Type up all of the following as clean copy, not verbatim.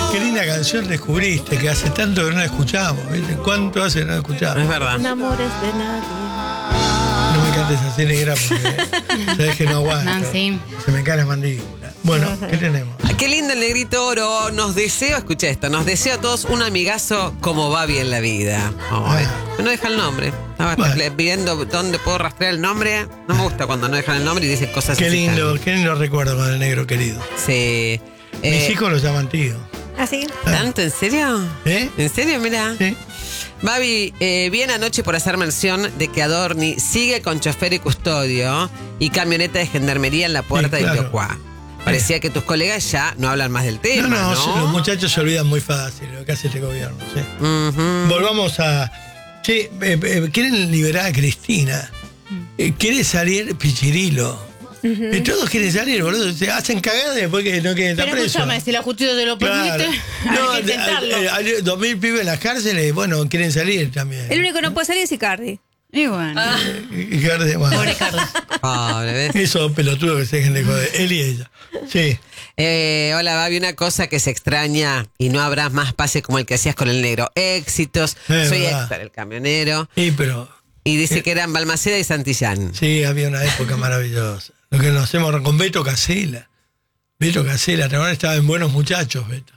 Qué linda canción descubriste, que hace tanto que no la escuchamos, ¿viste? ¿Cuánto hace que no la escuchamos? Es verdad. Enamores de nadie. No me cantes así, negra, porque sabes que no aguanto. No, sí. Se me cae la mandíbula. Bueno, ¿qué tenemos? Qué lindo el negrito oro. Nos deseo, escucha esto, nos deseo a todos un amigazo como va bien la vida. Ay, no deja el nombre. Estaba pidiendo dónde puedo rastrear el nombre. No me gusta cuando no dejan el nombre y dicen cosas Qué así. lindo recuerdo con el negro querido. Sí. Mis hijos lo llaman tío. ¿Ah, sí? ¿Tanto? ¿En serio? ¿Eh? ¿En serio? Mira. Sí. Babi, bien anoche por hacer mención de que Adorni sigue con chofer y custodio y camioneta de gendarmería en la puerta Sí, claro. de Iliocuá. Parecía que tus colegas ya no hablan más del tema, ¿no? Los muchachos se olvidan muy fácil lo que hace este gobierno. ¿Sí? Volvamos a... Che, quieren liberar a Cristina. Quiere salir Pichirilo. Todos quieren salir, boludo. Se hacen cagadas después que no quieren estar Pero presos. escúchame, si la justicia te lo permite, Claro. hay que intentarlo. Hay 2.000 pibes en las cárceles, bueno, quieren salir también. El único que no puede salir es Icardi. Y bueno. Pobre Carlos. Pobre, ¿ves? Esos pelotudos que se dejen de joder. Él y ella. Sí. Hola, Babi, una cosa que se extraña y no habrá más pase como el que hacías con el negro. Éxitos. Soy verdad. Héctor, el camionero. Sí, pero... Y dice que eran Balmaceda y Santillán. Sí, había una época maravillosa. Lo que nos hacemos con Beto Casella. Beto Casella, ahora estaba en Buenos Muchachos, Beto.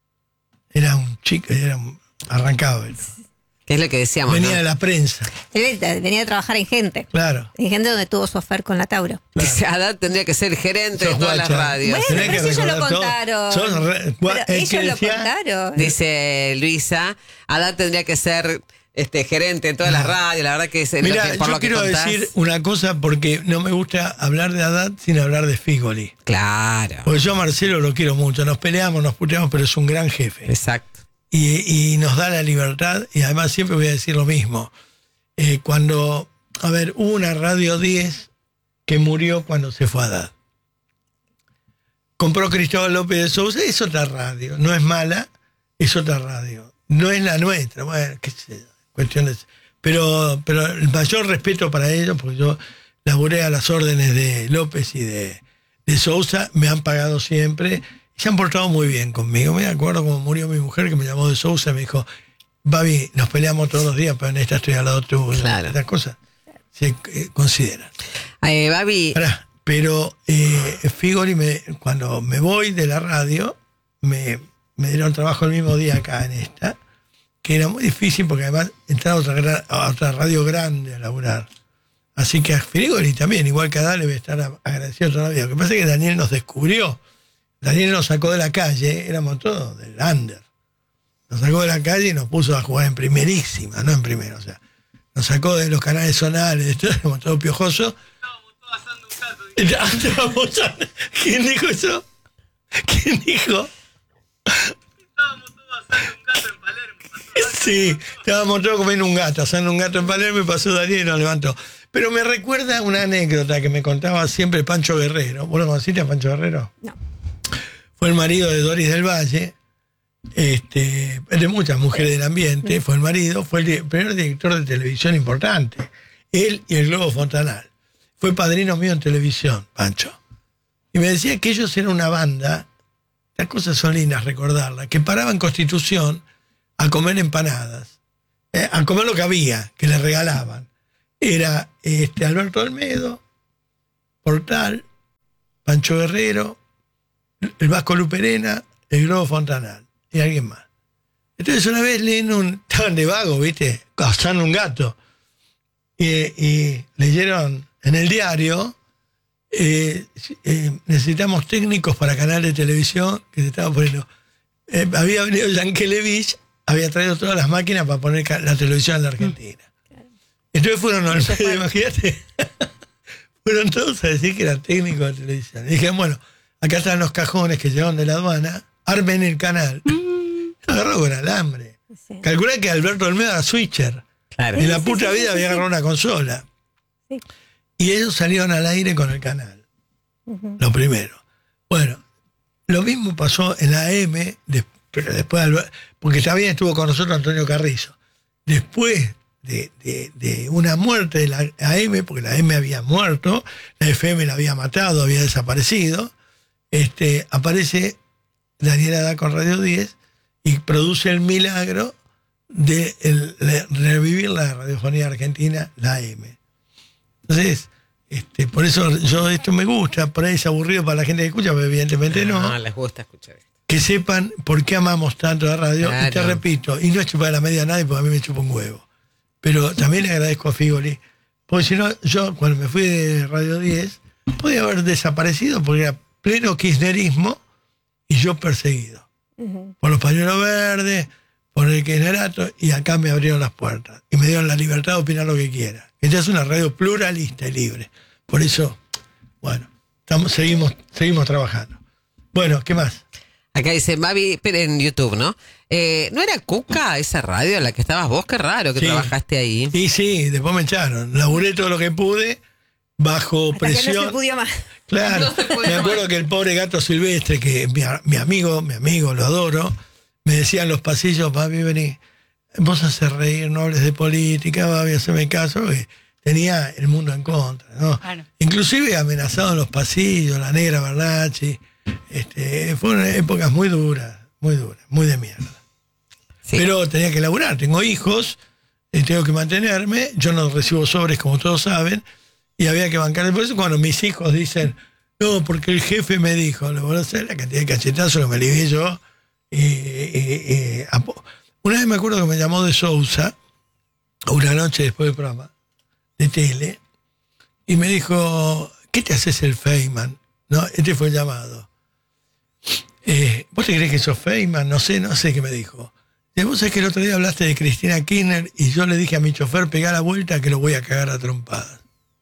Era un chico, arrancado Beto. ¿Qué es lo que decíamos? Venía ¿no? de la prensa, Él venía a trabajar en Gente. claro. En Gente donde tuvo su afer con la Tauro. Dice, Adán tendría que ser gerente de Sos todas las guacha. radios. Bueno, Tenés pero que eso ya lo recordar todo. contaron. Sos Pero el que ellos lo decía- contaron. Dice Luisa, Adán tendría que ser gerente en todas las radios. La verdad que es Mirá, por yo lo que quiero contás. decir una cosa porque no me gusta hablar de Haddad sin hablar de Figoli. Claro. Porque yo a Marcelo lo quiero mucho, nos peleamos, nos puteamos, pero es un gran jefe. Exacto. Y nos da la libertad, y además siempre voy a decir lo mismo. Hubo una Radio 10 que murió cuando se fue Haddad. Compró Cristóbal López de Sousa, es otra radio, no es mala, es otra radio. No es la nuestra, bueno, qué sé yo, cuestiones. Pero el mayor respeto para ellos, porque yo laburé a las órdenes de López y de Sousa, me han pagado siempre. Se han portado muy bien conmigo. Me acuerdo cuando murió mi mujer, que me llamó de Sousa, me dijo, Babi, nos peleamos todos los días, pero en esta estoy al lado tuyo. Claro. Estas cosas se consideran. Babi, Pero Figoli, cuando me voy de la radio, me dieron trabajo el mismo día acá en esta, que era muy difícil porque además entraba a otra radio grande a laburar. Así que a Figoli también, igual que a Adán, le voy a estar agradecido toda la vida. Lo que pasa es que Daniel nos descubrió. Daniel nos sacó de la calle, éramos todos del under. Nos sacó de la calle y nos puso a jugar en primerísima, no en primero. O sea, nos sacó de los canales zonales, de todo, éramos todos piojosos. Estábamos todos asando un gato. ¿Quién dijo eso? ¿Quién dijo? Estábamos todos asando un gato en Palermo. Sí, estábamos todos comiendo un gato, asando un gato en Palermo y pasó Daniel y nos levantó. Pero me recuerda una anécdota que me contaba siempre Pancho Guerrero. ¿Vos lo conociste a Pancho Guerrero? No. Fue el marido de Doris del Valle, de muchas mujeres del ambiente, fue el marido, fue el primer director de televisión importante, él y el Globo Fontanal. Fue padrino mío en televisión, Pancho. Y me decía que ellos eran una banda, las cosas son lindas recordarlas, que paraba en Constitución a comer empanadas, a comer lo que había, que les regalaban. Era Alberto Olmedo, Portal, Pancho Guerrero, el Vasco Luperena, el Globo Fontanal y alguien más. Entonces una vez estaban de vago, ¿viste? Cazando un gato. Y leyeron en el diario, necesitamos técnicos para canal de televisión, que se estaba poniendo. Había venido Yankelevich, había traído todas las máquinas para poner la televisión en la Argentina. Entonces fueron al medio, imagínate. Fueron todos a decir que eran técnicos de televisión. Y dijeron, bueno, acá están los cajones que llegaron de la aduana, armen el canal. Agarró con alambre. Sí. Calculá que Alberto Olmedo era switcher. claro. En la puta vida había agarrado una consola. Sí. Y ellos salieron al aire con el canal. Lo primero. Bueno, lo mismo pasó en la AM, pero después, porque también estuvo con nosotros Antonio Carrizo. Después de una muerte de la AM, porque la AM había muerto, la FM la había matado, había desaparecido, aparece Daniel Haddad con Radio 10 y produce el milagro de revivir la radiofonía argentina, la AM. Entonces, por eso esto me gusta, por ahí es aburrido para la gente que escucha, pero evidentemente no. No, les gusta escuchar esto. Que sepan por qué amamos tanto la radio. Claro. Y te repito, y no es chupar la media a nadie porque a mí me chupa un huevo. Pero también le agradezco a Figoli, porque si no, yo cuando me fui de Radio 10, podía haber desaparecido porque era pleno kirchnerismo y yo perseguido. Por los pañuelos verdes, por el kirchnerato, y acá me abrieron las puertas. Y me dieron la libertad de opinar lo que quiera. Ella es una radio pluralista y libre. Por eso, bueno, seguimos trabajando. Bueno, ¿qué más? Acá dice Mavi, pero en YouTube, ¿no? ¿No era Cuca esa radio en la que estabas vos? Qué raro que Sí. trabajaste ahí. Y sí, después me echaron. Laburé todo lo que pude, bajo Hasta que no presión. se pudió más. Claro, No se puede me acuerdo más. que el pobre Gato Silvestre, que mi amigo, lo adoro, me decía en los pasillos, Babi, vení, vos haces reír, no hables de política, Babi, haceme caso, que tenía el mundo en contra, ¿no? Claro. Inclusive amenazado en los pasillos, la negra Bernacci, fueron épocas muy duras, muy de mierda. Sí. Pero tenía que laburar, tengo hijos, tengo que mantenerme, yo no recibo sobres como todos saben, y había que bancar. Por eso cuando mis hijos dicen, no, porque el jefe me dijo, le voy a hacer la cantidad de cachetazos que me alivié yo. Una vez me acuerdo que me llamó de Sousa, una noche después del programa de tele, y me dijo, ¿qué te haces el Feynman? ¿No? Este fue el llamado. ¿Vos te crees que sos Feynman? No sé qué me dijo. Vos sabés que el otro día hablaste de Cristina Kirchner y yo le dije a mi chofer, pegá la vuelta que lo voy a cagar a trompadas.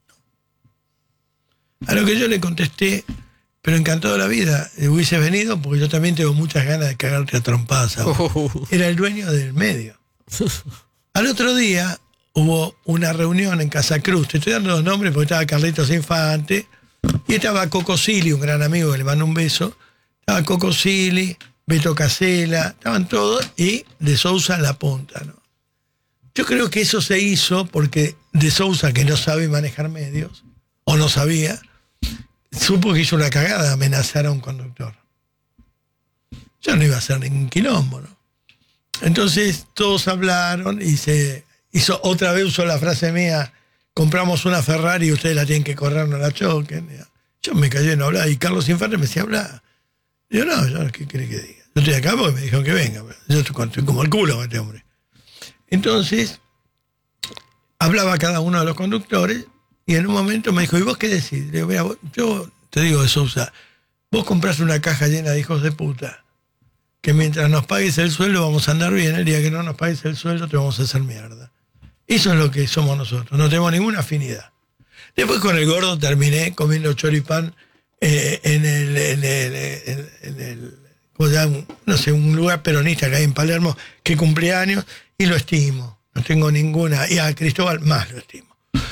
A lo que yo le contesté, pero encantado de la vida, hubiese venido porque yo también tengo muchas ganas de cagarte a trompadas a vos. Era el dueño del medio. Al otro día hubo una reunión en Casa Cruz, te estoy dando los nombres porque estaba Carlitos Infante y estaba Coco Silly, un gran amigo que le mando un beso, estaba Coco Silly, Beto Casella, estaban todos, y De Sousa en la punta, ¿no? Yo creo que eso se hizo porque De Sousa, que no sabe manejar medios, o no sabía, supo que hizo una cagada de amenazar a un conductor. Yo no iba a hacer ningún quilombo, ¿no? Entonces todos hablaron y se hizo, otra vez usó la frase mía, compramos una Ferrari y ustedes la tienen que correr, no la choquen. Yo me callé, no hablaba, y Carlos Infante me decía, habla. Yo no, ¿qué quiere que diga? Yo estoy acá porque me dijeron que venga, pero yo estoy como el culo con este hombre. Entonces, hablaba cada uno de los conductores y en un momento me dijo, ¿y vos qué decís? Le digo, mira, yo te digo de Sousa, vos comprás una caja llena de hijos de puta, que mientras nos pagues el sueldo vamos a andar bien, el día que no nos pagues el sueldo te vamos a hacer mierda. Eso es lo que somos nosotros, no tenemos ninguna afinidad. Después con el gordo terminé comiendo choripán en el ¿cómo se llama? No sé, un lugar peronista que hay en Palermo que cumplía años y lo estimo, no tengo ninguna, y a Cristóbal más lo estimo.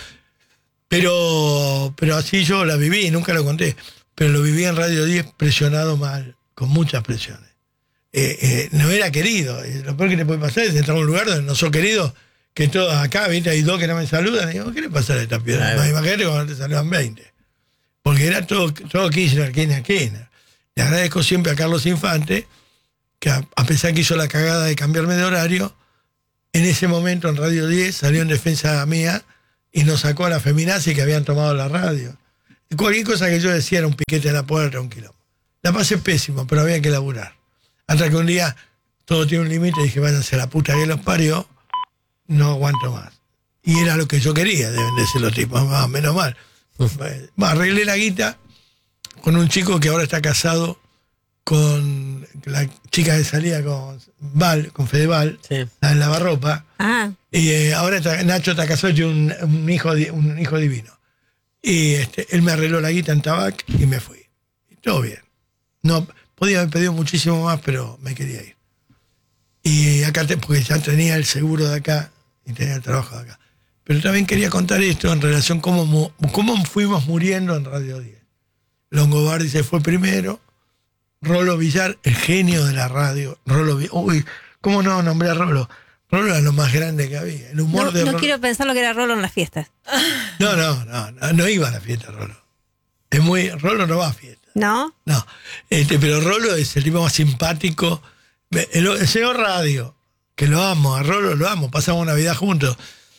Pero así yo la viví, nunca lo conté, pero lo viví en Radio 10 presionado mal, con muchas presiones. No era querido, lo peor que te puede pasar es entrar a un lugar donde no sos querido, que todos acá, ¿viste? Hay dos que no me saludan, y digo, ¿qué le pasa a esta piedra? Claro. Imagínate cuando te saludan 20. Porque era todo Kirchner. Le agradezco siempre a Carlos Infante, que a pesar que hizo la cagada de cambiarme de horario, en ese momento en Radio 10 salió en defensa mía y nos sacó a la feminazi que habían tomado la radio. Y cualquier cosa que yo decía era un piquete en la puerta, un quilombo. La pasé pésimo, pero había que laburar. Hasta que un día todo tiene un límite y dije, váyanse a la puta que los parió, no aguanto más. Y era lo que yo quería, deben decir los tipos, menos mal. Arreglé la guita con un chico que ahora está casado con la chica que salía con Fedeval, sí, la lavarropa. Ah. Y ahora Nacho está casado y tiene un hijo divino. Y él me arregló la guita en Tabac y me fui. Y todo bien. No, podía haber pedido muchísimo más, pero me quería ir. Y acá, porque ya tenía el seguro de acá y tenía el trabajo de acá. Pero también quería contar esto en relación cómo fuimos muriendo en Radio 10. Longobardi se fue primero, Rolo Villar, el genio de la radio. Uy, ¿cómo no nombré a Rolo? Rolo era lo más grande que había. El humor de Rolo. No quiero pensar lo que era Rolo en las fiestas. No iba a la fiesta, Rolo. Rolo no va a fiesta. ¿No? No, pero Rolo es el tipo más simpático. El señor Radio, que lo amo, a Rolo lo amo, pasamos una vida juntos.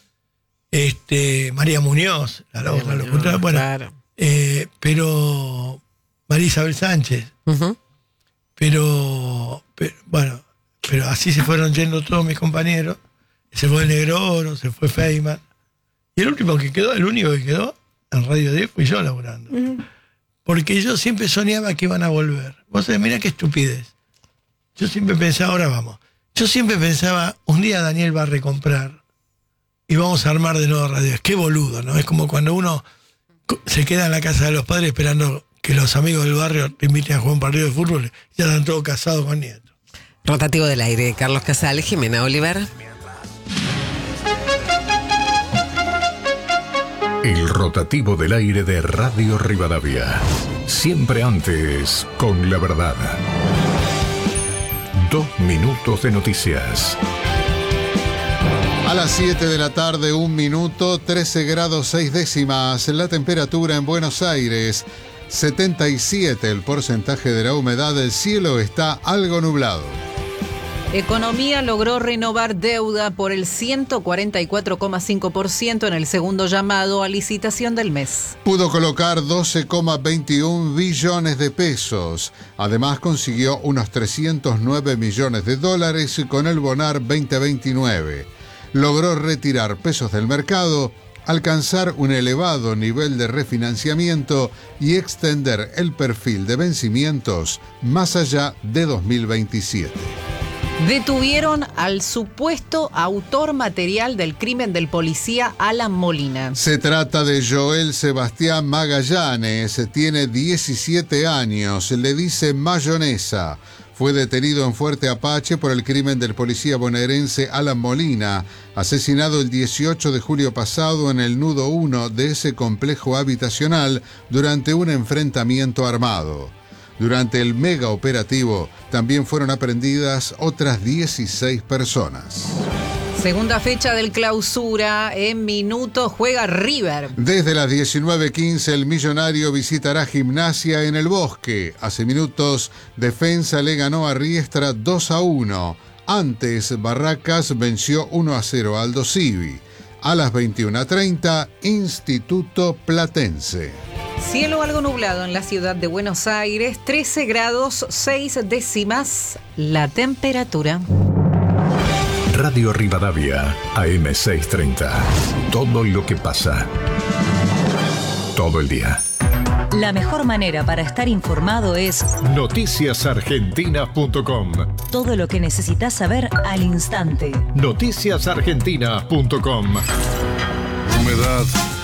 María Muñoz, la otra locutora, bueno, claro. Pero María Isabel Sánchez, pero así se fueron yendo todos mis compañeros. Se fue el Negro Oro, se fue Feynman, y el único que quedó en Radio 10 fui yo laburando, porque yo siempre soñaba que iban a volver. Vos sabés, mirá qué estupidez. Yo siempre pensaba, un día Daniel va a recomprar y vamos a armar de nuevo Radio 10. Qué boludo, ¿no? Es como cuando uno se queda en la casa de los padres esperando que los amigos del barrio te inviten a jugar un partido de fútbol y ya están todos casados con nietos. Rotativo del aire, Carlos Casal, Jimena Oliver. El rotativo del aire de Radio Rivadavia. Siempre antes con la verdad. 2 minutos de noticias. A las 7 de la tarde, 1 minuto, 13 grados 6 décimas. La temperatura en Buenos Aires, 77 el porcentaje de la humedad. El cielo está algo nublado. Economía logró renovar deuda por el 144,5% en el segundo llamado a licitación del mes. Pudo colocar 12,21 billones de pesos. Además consiguió unos 309 millones de dólares con el Bonar 2029. Logró retirar pesos del mercado, alcanzar un elevado nivel de refinanciamiento y extender el perfil de vencimientos más allá de 2027. Detuvieron al supuesto autor material del crimen del policía Alan Molina. Se trata de Joel Sebastián Magallanes, tiene 17 años, le dice mayonesa. Fue detenido en Fuerte Apache por el crimen del policía bonaerense Alan Molina, asesinado el 18 de julio pasado en el nudo 1 de ese complejo habitacional durante un enfrentamiento armado. Durante el mega operativo también fueron aprehendidas otras 16 personas. Segunda fecha del Clausura, en minutos juega River. Desde las 19:15 el Millonario visitará Gimnasia en el Bosque. Hace minutos Defensa le ganó a Riestra 2-1. Antes Barracas venció 1-0 a Aldo Civi. A las 21:30 Instituto Platense. Cielo algo nublado en la ciudad de Buenos Aires, 13 grados 6 décimas la temperatura. Radio Rivadavia, AM630. Todo lo que pasa. Todo el día. La mejor manera para estar informado es noticiasargentinas.com. Todo lo que necesitas saber al instante. Noticiasargentinas.com. Humedad